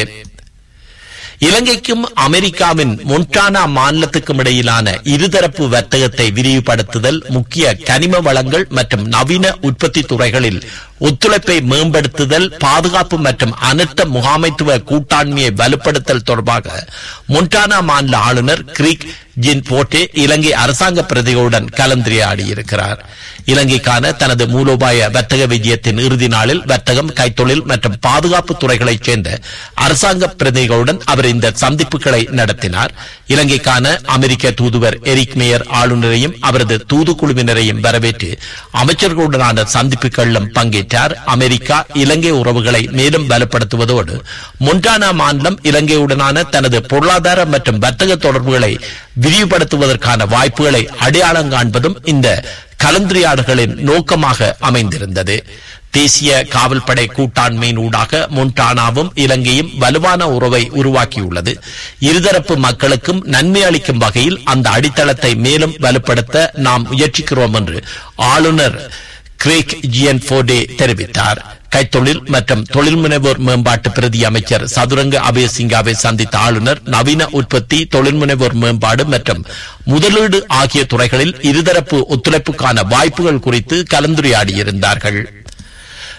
இலங்கைக்கும் அமெரிக்காவின் மொன்டானா மாநிலத்துக்கும் இடையிலான இருதரப்பு வர்த்தகத்தை விரிவுபடுத்துதல், முக்கிய கனிம வளங்கள் மற்றும் நவீன உற்பத்தி துறைகளில் ஒத்துழைப்பை மேம்படுத்துதல், பாதுகாப்பு மற்றும் அனர்த்த முகாமைத்துவ கூட்டாண்மையை வலுப்படுத்தல் தொடர்பாக மொன்டானா மாநில ஆளுநர் கிரிக் ஜின் போட்டே இலங்கை அரசாங்க பிரதிகளுடன் கலந்துரையாடியிருக்கிறார். இலங்கைக்கான தனது மூலோபாய வர்த்தக விஜயத்தின் இறுதி நாளில் வர்த்தகம், கைத்தொழில் மற்றும் பாதுகாப்பு துறைகளைச் சேர்ந்த அரசாங்க பிரதிகளுடன் அவர் இந்த சந்திப்புகளை நடத்தினார். இலங்கைக்கான அமெரிக்க தூதுவர் எரிக் மேயர் ஆளுநரையும் அவரது தூதுக்குழுவினரையும் வரவேற்று அமைச்சர்களுடனான சந்திப்புகளிலும் பங்கேற்றார். அமெரிக்கா இலங்கை உறவுகளை மேலும் பலப்படுத்துவதோடு மொன்டானா மாநிலம் இலங்கையுடனான தனது பொருளாதார மற்றும் வர்த்தக தொடர்புகளை விரிவுபடுத்துவதற்கான வாய்ப்புகளை அடையாளம் காண்பதும் இந்த கலந்துரையாடல்களின் நோக்கமாக அமைந்திருந்தது. தேசிய காவல்படை கூட்டாண்மையின் ஊடாக மொன்டானாவும் இலங்கையும் வலுவான உறவை உருவாக்கியுள்ளது. இருதரப்பு மக்களுக்கும் நன்மை அளிக்கும் வகையில் அந்த அடித்தளத்தை மேலும் வலுப்படுத்த நாம் முயற்சிக்கிறோம் என்று ஆளுநர் கிரேக் ஜியன் போர்டே தெரிவித்தார். கைத்தொழில் மற்றும் தொழில் முனைவோர் மேம்பாட்டு பிரதி அமைச்சர் சதுரங்க அபயசிங்காவை சந்தித்த ஆளுநர் நவீன உற்பத்தி, தொழில் முனைவோர் மேம்பாடு மற்றும் முதலீடு ஆகிய துறைகளில் இருதரப்பு ஒத்துழைப்புக்கான வாய்ப்புகள் குறித்து கலந்துரையாடியிருந்தார்கள்.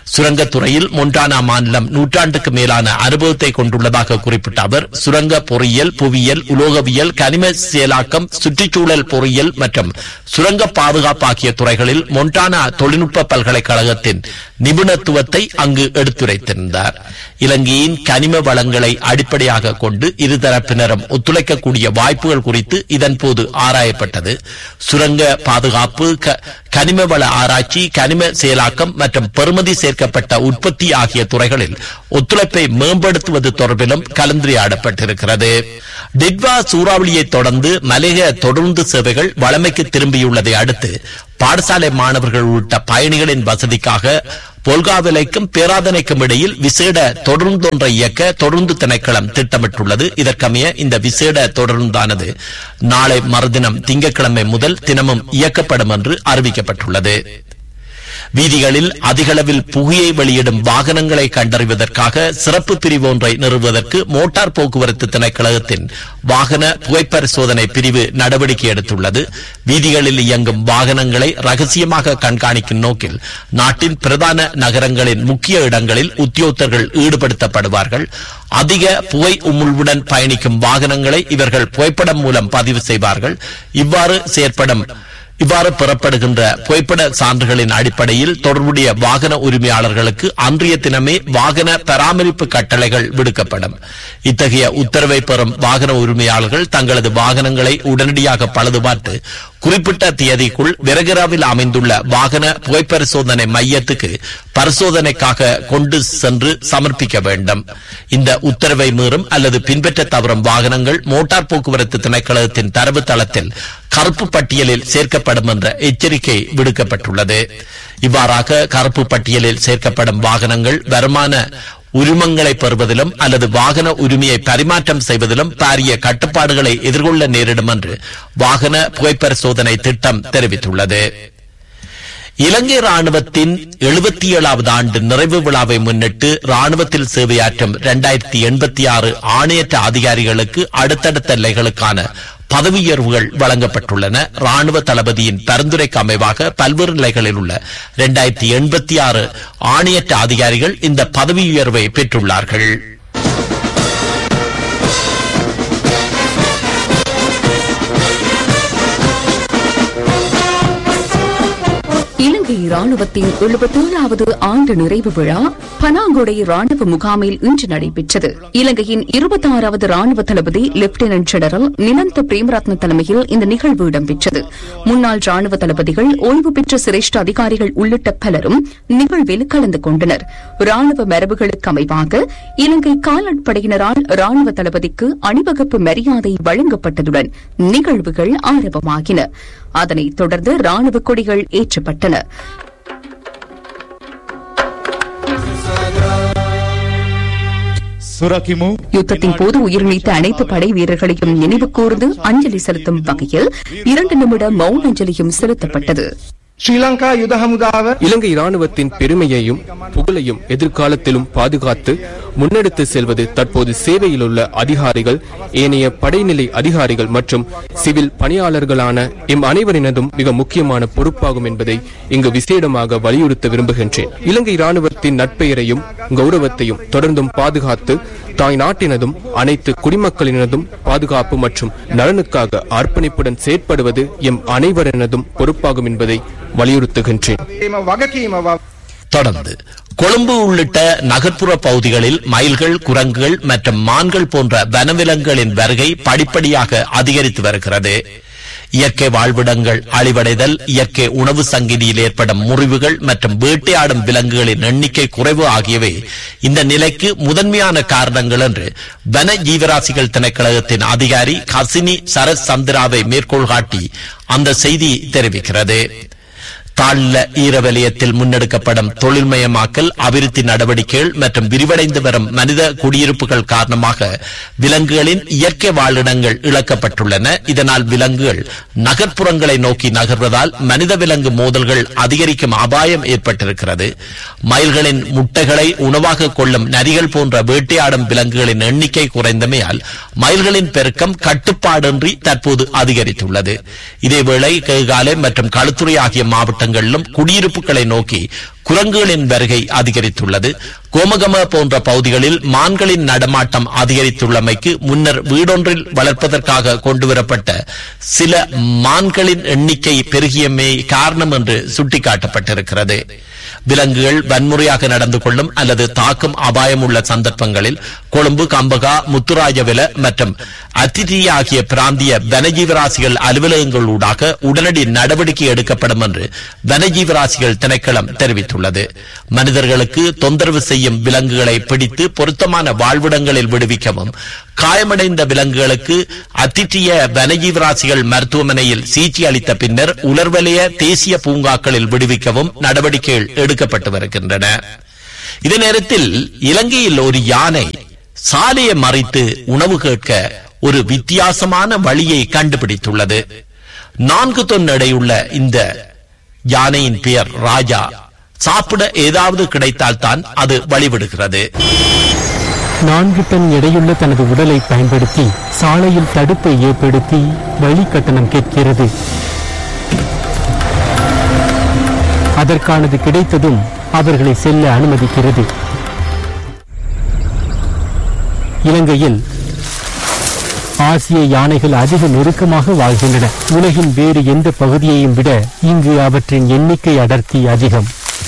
சுரங்கத்துறையில் மொன்டானா மாநிலம் நூற்றாண்டுக்கு மேலான அனுபவத்தை கொண்டுள்ளதாக குறிப்பிட்ட அவர் சுரங்க பொறியியல், புவியியல், உலோகவியல், கனிம செயலாக்கம், சுற்றுச்சூழல் பொறியியல் மற்றும் சுரங்க பாதுகாப்பு ஆகிய துறைகளில் மொன்டானா தொழில்நுட்ப பல்கலைக்கழகத்தின் நிபுணத்துவத்தை அங்கு எடுத்துரைத்திருந்தார். இலங்கையின் கனிம வளங்களை அடிப்படையாக கொண்டு இருதரப்பினரும் ஒத்துழைக்கக்கூடிய வாய்ப்புகள் குறித்து இதன்போது ஆராயப்பட்டது. சுரங்க பாதுகாப்பு, கனிம வள ஆராய்ச்சி, கனிம செயலாக்கம் மற்றும் பெறுமதி சேர்க்கப்பட்ட உற்பத்தி ஆகிய துறைகளில் ஒத்துழைப்பை மேம்படுத்துவது தொடர்பிலும் கலந்துரையாடப்பட்டிருக்கிறது. டிட்வா சூறாவளியை தொடர்ந்து மலேக தொடர்ந்து சேவைகள் வழமைக்கு திரும்பியுள்ளதை அடுத்து பாடசாலை மாணவர்கள் உள்ளிட்ட பயணிகளின் வசதிக்காக பொல்காவிலைக்கும் பேராதனைக்கும் இடையில் விசேட தொடர்ந்தொன்றை இயக்க தொடர்ந்து திணைக்களம் திட்டமிட்டுள்ளது. இதற்கமைய இந்த விசேட தொடர்ந்தானது நாளை மறுதினம் திங்கட்கிழமை முதல் தினமும் இயக்கப்படும் என்று அறிவிக்கப்பட்டுள்ளது. வீதிகளில் அதிகளவில் புகையை வெளியிடும் வாகனங்களை கண்டறிவதற்காக சிறப்பு பிரிவு ஒன்றை நிறுவுவதற்கு மோட்டார் போக்குவரத்து திணைக்களத்தின் வாகன புகைப்பரிசோதனை பிரிவு நடவடிக்கை எடுத்துள்ளது. வீதிகளில் இயங்கும் வாகனங்களை ரகசியமாக கண்காணிக்கும் நோக்கில் நாட்டின் பிரதான நகரங்களின் முக்கிய இடங்களில் உத்தியோகத்தர்கள் ஈடுபடுத்தப்படுவார்கள். அதிக புகை உமிழ்வுடன் பயணிக்கும் வாகனங்களை இவர்கள் புகைப்படம் மூலம் பதிவு செய்வார்கள். இவ்வாறு செயற்படும் இவ்வாறு பெறப்படுகின்ற புகைப்பட சான்றுகளின் அடிப்படையில் தொடர்புடைய வாகன உரிமையாளர்களுக்கு அன்றைய தினமே வாகன பராமரிப்பு கட்டளைகள் விடுக்கப்படும். இத்தகைய உத்தரவை பெறும் வாகன உரிமையாளர்கள் தங்களது வாகனங்களை உடனடியாக பழுதுபார்த்து குறிப்பிட்ட தேதிக்குள் விரகராவில் அமைந்துள்ள வாகன புகைப்பரிசோதனை மையத்துக்கு பரிசோதனைக்காக கொண்டு சென்று சமர்ப்பிக்க வேண்டும். இந்த உத்தரவை மீறும் அல்லது பின்பற்ற தவறும் வாகனங்கள் மோட்டார் போக்குவரத்து திணைக்களத்தின் தரவு தளத்தில் கருப்பு பட்டியலில் சேர்க்கப்படும் என்ற எச்சரிக்கை விடுக்கப்பட்டுள்ளது. இவ்வாறாக கருப்பு பட்டியலில் சேர்க்கப்படும் வாகனங்கள் வருமான உரிமங்களை பெறுவதிலும் அல்லது வாகன உரிமையை பரிமாற்றம் செய்வதிலும் பாரிய கட்டுப்பாடுகளை எதிர்கொள்ள நேரிடும் என்று வாகன புகைப்பரிசோதனை திட்டம் தெரிவித்துள்ளது. இலங்கை ராணுவத்தின் எழுபத்தி ஏழாவது ஆண்டு நிறைவு விழாவை முன்னிட்டு ராணுவத்தில் சேவையாற்றும் இரண்டாயிரத்தி எண்பத்தி ஆறு ஆணையற்ற அதிகாரிகளுக்கு அடுத்தடுத்த நிலைகளுக்கான பதவி உயர்வுகள் வழங்கப்பட்டுள்ளன. ராணுவ தளபதியின் பரிந்துரைக்கு அமைவாக பல்வேறு நிலைகளில் உள்ள இரண்டாயிரத்தி எண்பத்தி ஆறு ஆணையற்ற அதிகாரிகள் இந்த பதவி உயர்வை பெற்றுள்ளார்கள். இலங்கை ராணுவத்தின் எழுபத்தி ஏழாவது ஆண்டு நிறைவு விழா பனாங்குடை ராணுவ முகாமில் இன்று நடைபெற்றது. இலங்கையின் இருபத்தி ஆறாவது ராணுவ தளபதி லெப்டினன்ட் ஜெனரல் நிலந்த பிரேமரத்ன தலைமையில் இந்த நிகழ்வு இடம்பெற்றது. முன்னாள் ராணுவ தளபதிகள், ஓய்வு பெற்ற சிரேஷ்ட அதிகாரிகள் உள்ளிட்ட பலரும் நிகழ்வில் கலந்து கொண்டனர். ராணுவ மரபுகளுக்கு அமைவாக இலங்கை காலாட்படையினரால் ராணுவ தளபதிக்கு அணிவகுப்பு மரியாதை வழங்கப்பட்டதுடன் நிகழ்வுகள் ஆரம்பமாகின. அதனைத் தொடர்ந்து ராணுவ கொடிகள் ஏற்றப்பட்டன. யுத்தத்தின் போது உயிரிழந்த அனைத்து படை வீரர்களையும் நினைவு கூர்ந்து அஞ்சலி செலுத்தும் வகையில் இரண்டு நிமிட மௌன அஞ்சலியும் செலுத்தப்பட்டது. ஸ்ரீலங்கா யுத ஹமுதாவ இலங்கை ராணுவத்தின் பெருமையையும் புகழையும் எதிர்காலத்திலும் பாதுகாத்து முன்னெடுத்து செல்வது தற்போது சேவையில் உள்ள அதிகாரிகள், ஏனைய படைநிலை அதிகாரிகள் மற்றும் சிவில் பணியாளர்களான எம் அனைவரினதும் மிக முக்கியமான பொறுப்பாகும் என்பதை இங்கு விசேடமாக வலியுறுத்த விரும்புகின்றேன். இலங்கை ராணுவத்தின் நட்பெயரையும் கௌரவத்தையும் தொடர்ந்தும் பாதுகாத்து தாய் நாட்டினதும் அனைத்து குடிமக்களினதும் பாதுகாப்பு மற்றும் நலனுக்காக அர்ப்பணிப்புடன் செயற்படுவது எம் அனைவரினதும் பொறுப்பாகும் என்பதை வலியுறுத்துகின்றேன். தொடர்ந்து கொழும்பு உள்ளிட்ட நகர்ப்புற பகுதிகளில் மயில்கள், குரங்குகள் மற்றும் மான்கள் போன்ற வனவிலங்குகளின் வருகை படிப்படியாக அதிகரித்து வருகிறது. இயற்கை வாழ்விடங்கள் அழிவடைதல், இயற்கை உணவு சங்கிலியில் ஏற்படும் முறிவுகள் மற்றும் வேட்டையாடும் விலங்குகளின் எண்ணிக்கை குறைவு ஆகியவை இந்த நிலைக்கு முதன்மையான காரணங்கள் என்று வன ஜீவராசிகள் திணைக்களத்தின் அதிகாரி கசினி சரஸ் சந்திராவை மேற்கோள் காட்டி அந்த செய்தி தெரிவிக்கிறது. தாழ்ல ஈரவலயத்தில் முன்னெடுக்கப்படும் தொழில்மயமாக்கல், அபிவிருத்தி நடவடிக்கைகள் மற்றும் விரிவடைந்து வரும் மனித குடியிருப்புகள் காரணமாக விலங்குகளின் இயற்கை வாழிடங்கள் இழக்கப்பட்டுள்ளன. இதனால் விலங்குகள் நகர்ப்புறங்களை நோக்கி நகர்வதால் மனித விலங்கு மோதல்கள் அதிகரிக்கும் அபாயம் ஏற்பட்டிருக்கிறது. மயில்களின் முட்டைகளை உணவாக கொள்ளும் நரிகள் போன்ற வேட்டையாடும் விலங்குகளின் எண்ணிக்கை குறைந்தமையால் மயில்களின் பெருக்கம் கட்டுப்பாடின்றி தற்போது அதிகரித்துள்ளது. இதேவேளை கேகாலை மற்றும் களுத்துறை ஆகிய மாவட்ட மாவட்டங்களிலும் குடியிருப்புகளை நோக்கி குரங்குகளின் வருகை அதிகரித்துள்ளது. கோமகம போன்ற பகுதிகளில் மான்களின் நடமாட்டம் அதிகரித்துள்ளமைக்கு முன்னர் வீடொன்றில் வளர்ப்பதற்காக கொண்டுவரப்பட்ட சில மான்களின் எண்ணிக்கை பெருகியமே காரணம் என்று சுட்டிக்காட்டப்பட்டிருக்கிறது. விலங்குகள் வன்முறையாக நடந்து கொள்ளும் அல்லது தாக்கும் அபாயம் உள்ள சந்தர்ப்பங்களில் கொழும்பு, கம்பகா, முத்துராஜவில மற்றும் அத்திரி ஆகிய பிராந்திய வனஜீவராசிகள் அலுவலகங்களூடாக உடனடி நடவடிக்கை எடுக்கப்படும் என்று வனஜீவராசிகள் திணைக்களம் தெரிவித்துள்ளது. மனிதர்களுக்கு தொந்தரவு செய்யும் விலங்குகளை பிடித்து பொருத்தமான வாழ்விடங்களில் விடுவிக்கவும், காயமடைந்த விலங்குகளுக்கு அத்திட்டிய வனஜீவராசிகள் மருத்துவமனையில் சிகிச்சை அளித்த பின்னர் உலர்வலய தேசிய பூங்காக்களில் விடுவிக்கவும் நடவடிக்கைகள் எடுக்கப்பட்டு வருகின்றன. இதே நேரத்தில் இலங்கையில் ஒரு யானை சாலையை மறைத்து உணவு கேட்க ஒரு வித்தியாசமான வழியை கண்டுபிடித்துள்ளது. நான்கு தொன் எடையுள்ள இந்த யானையின் பெயர் ராஜா. சாப்பிட ஏதாவது கிடைத்தால் தான் அது வழிவிடுகிறது. நான்கு டன் எடையுள்ள தனது உடலை பயன்படுத்தி சாலையில் தடுப்பை ஏற்படுத்தி வழி கட்டணம் கேட்கிறது. அதற்கானது கிடைத்ததும் அவர்களை செல்ல அனுமதிக்கிறது. இலங்கையில் ஆசிய யானைகள் அதிக நெருக்கமாக வாழ்கின்றன. உலகின் வேறு எந்த பகுதியையும் விட இங்கு அவற்றின் எண்ணிக்கை அடர்த்தி அதிகம்.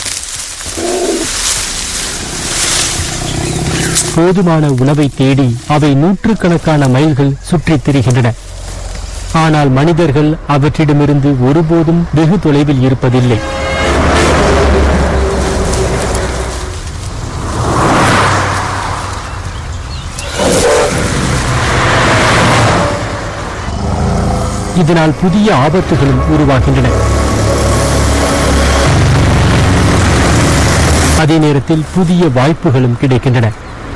போதுமான உணவை தேடி அவை நூற்றுக்கணக்கான மைல்கள் சுற்றித் திரிகின்றன. ஆனால் மனிதர்கள் அவற்றிடமிருந்து ஒருபோதும் வெகு தொலைவில் இருப்பதில்லை. இதனால் புதிய ஆபத்துகளும் உருவாகின்றன. அதே நேரத்தில் புதிய வாய்ப்புகளும் கிடைக்கின்றன.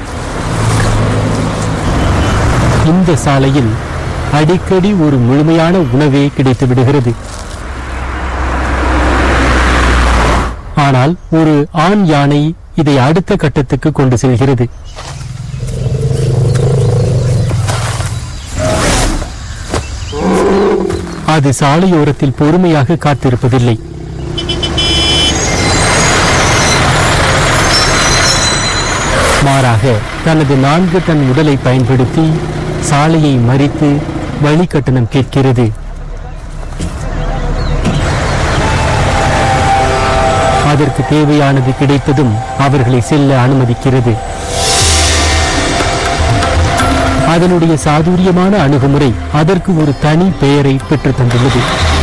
இந்த சாலையில் அடிக்கடி ஒரு முழுமையான உணவே கிடைத்து விடுகிறது. ஆனால் ஒரு ஆண் யானை இதை அடுத்த கட்டத்துக்கு கொண்டு செல்கிறது. அது சாலையோரத்தில் பொறுமையாக காத்திருப்பதில்லை. மாறாக தனது நான்கு டன் உடலை பயன்படுத்தி சாலையை மறித்து வழிகட்டணம் கேட்கிறது. அதற்கு தேவையானது கிடைத்ததும் அவர்களை செல்ல அனுமதிக்கிறது. அதனுடைய சாதுரியமான அணுகுமுறை அதற்கு ஒரு தனி பெயரை பெற்று தந்துள்ளது.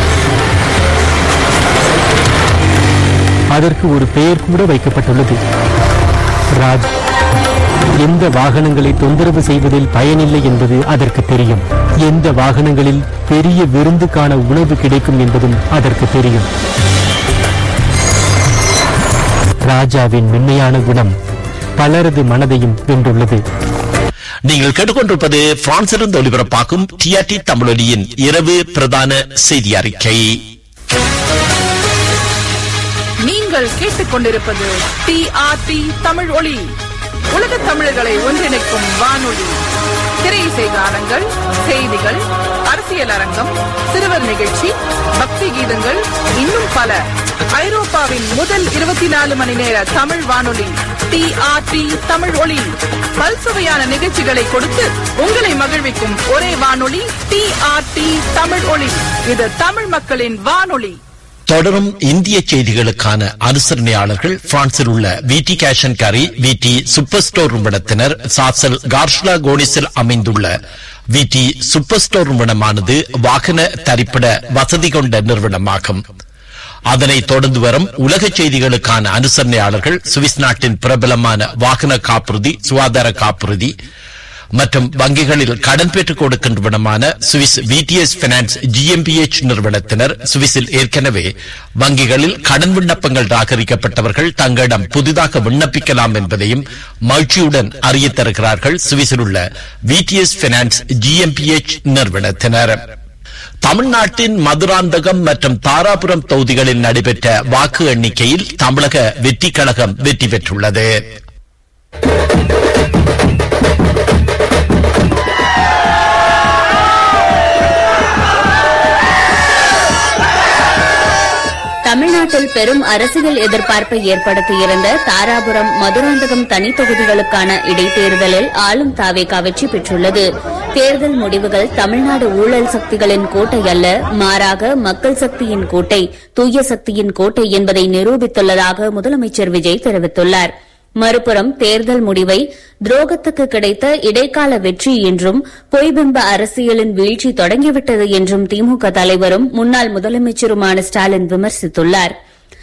அதற்கு ஒரு பெயர் கூட வைக்கப்பட்டுள்ளது, ராஜ். எந்த வாகனங்களை தொந்தரவு செய்வதில் பயனில்லை என்பது அதற்கு தெரியும். எந்த வாகனங்களில் பெரிய விருந்துக்கான உணவு கிடைக்கும் என்பதும் அதற்கு தெரியும். ராஜாவின் மென்மையான குணம் பலரது மனதையும் வென்றுள்ளது. நீங்கள் கேட்டுக்கொண்டிருப்பது பிரான்சிலிருந்து ஒலிபரப்பாகும் டிஆர்டி தமிழொலியின் இரவு பிரதான செய்தி அறிக்கை. நீங்கள் கேட்டுக்கொண்டிருப்பது டிஆர்டி தமிழ் ஒலி, உலக தமிழர்களை ஒன்றிணைக்கும் வானொலி. திரையிசை கானங்கள், செய்திகள், அரசியல் அரங்கம், சிறுவர் நிகழ்ச்சி, பக்தி கீதங்கள், இன்னும் பல. ஐரோப்பாவின் முதல் இருபத்தி நாலு மணி நேர தமிழ் வானொலி டிஆர்டி தமிழ் ஒலி. பல்சுவையான நிகழ்ச்சிகளை கொடுத்து உங்களை மகிழ்விக்கும் ஒரே வானொலி டிஆர்டி தமிழ் ஒலி. இது தமிழ் மக்களின் வானொலி. தொடரும் இந்திய செய்திகளுக்கான அனுசரணையாளர்கள் பிரான்சில் உள்ள விடி கேஷ் அண்ட் கேரி, விடி சூப்பர் ஸ்டோர் நிறுவனத்தினர். சாசல் கார்ஷ்லா கோனிஸில் அமைந்துள்ள விடி சூப்பர் ஸ்டோர் நிறுவனமானது வாகன தரிப்பிட வசதி கொண்ட நிறுவனமாகும். அதனைத் தொடர்ந்து வரும் உலக செய்திகளுக்கான அனுசரணையாளர்கள் சுவிஸ் நாட்டின் பிரபலமான வாகன காப்புறுதி, சுகாதார காப்புறுதி மற்றும் வங்கிகளில் கடன் பெற்றுக் கொடுக்கின்றவனமான சுவிஸ் விடிஎஸ் பைனான்ஸ் ஜிஎம்பிஎச் நிறுவனத்தினர். சுவிஸில் ஏற்கனவே வங்கிகளில் கடன் விண்ணப்பங்கள் ராகரிக்கப்பட்டவர்கள் தங்களிடம் புதிதாக விண்ணப்பிக்கலாம் என்பதையும் மகிழ்ச்சியுடன் அறிய தருகிறார்கள் சுவிஸில் உள்ள விடிஎஸ் பைனான்ஸ் ஜிஎம்பிஎச் நிறுவனத்தினர். தமிழ்நாட்டின் மதுராந்தகம் மற்றும் தாராபுரம் தொகுதிகளில் நடைபெற்ற வாக்கு எண்ணிக்கையில் தமிழக வெற்றி கழகம் வெற்றி பெற்றுள்ளது. தமிழ்நாட்டு பெரும் அரசியல் எதிர்பார்ப்பை ஏற்படுத்தியிருந்த தாராபுரம் மதுராந்தகம் தனி தொகுதிகளுக்கான இடைத்தேர்தலில் ஆளும் தாவேகா வெற்றி பெற்றுள்ளது. தேர்தல் முடிவுகள் தமிழ்நாடு ஊழல் சக்திகளின் கோட்டை அல்ல, மாறாக மக்கள் சக்தியின் கோட்டை, தூய சக்தியின் கோட்டை என்பதை நிரூபித்துள்ளதாக முதலமைச்சர் விஜய் தெரிவித்துள்ளார். மறுபுறம் தேர்தல் முடிவை துரோகத்துக்கு கிடைத்த இடைக்கால வெற்றி என்றும் பொய்பிம்ப அரசியலின் வீழ்ச்சி தொடங்கிவிட்டது என்றும் திமுக தலைவரும் முன்னாள் முதலமைச்சருமான ஸ்டாலின் விமர்சித்துள்ளார்.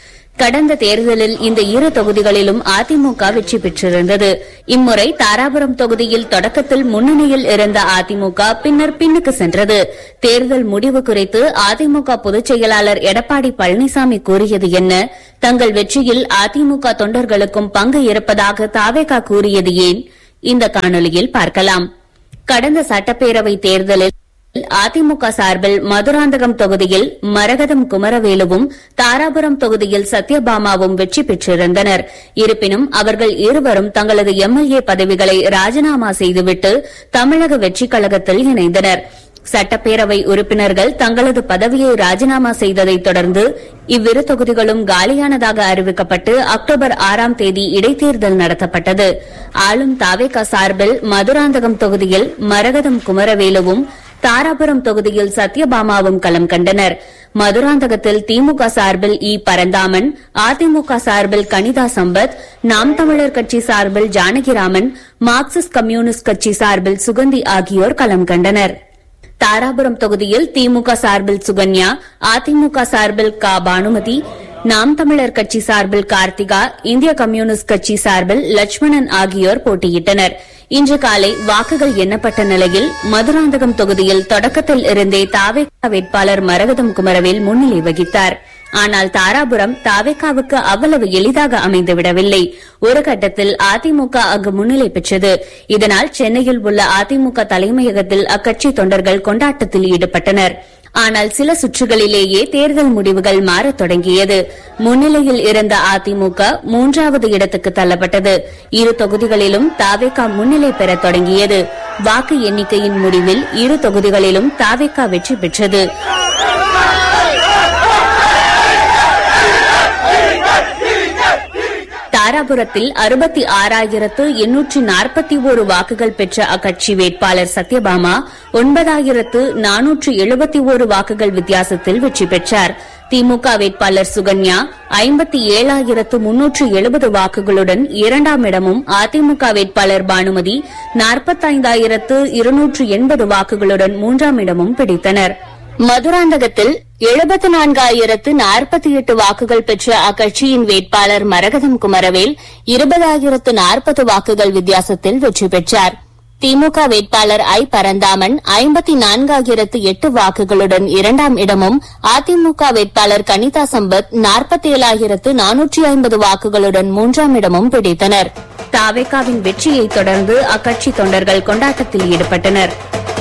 கடந்த தேர்தலில் இந்த இரு தொகுதிகளிலும் அதிமுக வெற்றி பெற்றிருந்தது. இம்முறை தாராபுரம் தொகுதியில் தொடக்கத்தில் முன்னணியில் இருந்த அதிமுக பின்னர் பின்னுக்கு சென்றது. தேர்தல் முடிவு குறித்து அதிமுக பொதுச் செயலாளர் எடப்பாடி பழனிசாமி கூறியது என்ன? தங்கள் வெற்றியில் அதிமுக தொண்டர்களுக்கும் பங்கு இருப்பதாக தாவேகா கூறியது ஏன்? இந்த காணொலியில் பார்க்கலாம். கடந்த சட்டப்பேரவை தேர்தலில் அதிமுக சார்பில் மதுராந்தகம் தொகுதியில் மரகதம் குமரவேலுவும் தாராபுரம் தொகுதியில் சத்யபாமாவும் வெற்றி பெற்றிருந்தனர். இருப்பினும் அவர்கள் இருவரும் தங்களது எம்எல்ஏ பதவிகளை ராஜினாமா செய்துவிட்டு தமிழக வெற்றிக் கழகத்தில் இணைந்தனர். சட்டப்பேரவை உறுப்பினர்கள் தங்களது பதவியை ராஜினாமா செய்ததைத் தொடர்ந்து இவ்விரு தொகுதிகளும் காலியானதாக அறிவிக்கப்பட்டு அக்டோபர் ஆறாம் தேதி இடைத்தேர்தல் நடத்தப்பட்டது. ஆளும் தாவேகா சார்பில் மதுராந்தகம் தொகுதியில் மரகதம் குமரவேலுவும் தாராபுரம் தொகுதியில் சத்யபாமாவும் களம் கண்டனர். மதுராந்தகத்தில் திமுக சார்பில் இ பரந்தாமன், அதிமுக சார்பில் கனிதா சம்பத், நாம் தமிழர் கட்சி சார்பில் ஜானகிராமன், மார்க்சிஸ்ட் கம்யூனிஸ்ட் கட்சி சார்பில் சுகந்தி ஆகியோர் களம் கண்டனர். தாராபுரம் தொகுதியில் திமுக சார்பில் சுகன்யா, அதிமுக சார்பில் க பானுமதி, நாம் தமிழர் கட்சி சார்பில் கார்த்திகா, இந்திய கம்யூனிஸ்ட் கட்சி சார்பில் லட்சுமணன் ஆகியோர் போட்டியிட்டனர். இன்று காலை வாக்குகள் எண்ணப்பட்ட நிலையில் மதுராந்தகம் தொகுதியில் தொடக்கத்தில் இருந்தே தாவேகா வேட்பாளர் மரகதம் குமரவேல் முன்னிலை வகித்தார். ஆனால் தாராபுரம் தாவேகாவுக்கு அவ்வளவு எளிதாக அமைந்துவிடவில்லை. ஒரு கட்டத்தில் அதிமுக அங்கு முன்னிலை பெற்றது. இதனால் சென்னையில் உள்ள அதிமுக தலைமையகத்தில் அக்கட்சி தொண்டர்கள் கொண்டாட்டத்தில் ஈடுபட்டனர். ஆனால் சில சுற்றுகளிலேயே தேர்தல் முடிவுகள் மாறத் தொடங்கியது. முன்னிலையில் இருந்த அதிமுக மூன்றாவது இடத்துக்கு தள்ளப்பட்டது. இரு தொகுதிகளிலும் தாவேகா முன்னிலை பெறத் தொடங்கியது. வாக்கு எண்ணிக்கையின் முடிவில் இரு தொகுதிகளிலும் தாவேகா வெற்றி பெற்றது. தாராபுரத்தில் அறுபத்தி ஆறாயிரத்து எண்ணூற்றி நாற்பத்தி ஒரு வாக்குகள் பெற்ற அக்கட்சி வேட்பாளர் சத்யபாமா ஒன்பதாயிரத்து நானூற்று எழுபத்தி ஒரு வாக்குகள் வித்தியாசத்தில் வெற்றி பெற்றார். திமுக வேட்பாளர் சுகன்யா ஐம்பத்தி ஏழாயிரத்து முன்னூற்று எழுபது வாக்குகளுடன் இரண்டாம் இடமும், அதிமுக வேட்பாளர் பானுமதி நாற்பத்தைந்தாயிரத்து இருநூற்று எண்பது வாக்குகளுடன் மூன்றாம் இடமும் பிடித்தனர். மதுராந்தகத்தில் எழுபத்தி நான்காயிரத்து நாற்பத்தி எட்டு வாக்குகள் பெற்ற அக்கட்சியின் வேட்பாளர் மரகதம் குமரவேல் இருபதாயிரத்து நாற்பது வாக்குகள் வித்தியாசத்தில் வெற்றி பெற்றார். திமுக வேட்பாளர் ஐ பரந்தாமன் ஐம்பத்தி நான்காயிரத்து எட்டு வாக்குகளுடன் இரண்டாம் இடமும், அதிமுக வேட்பாளர் கனிதா சம்பத் நாற்பத்தி ஏழாயிரத்து நானூற்றி ஐம்பது வாக்குகளுடன் மூன்றாம் இடமும் பிடித்தனர். தாவேகாவின் வெற்றியை தொடர்ந்து அக்கட்சி தொண்டர்கள் கொண்டாட்டத்தில் ஈடுபட்டனர்.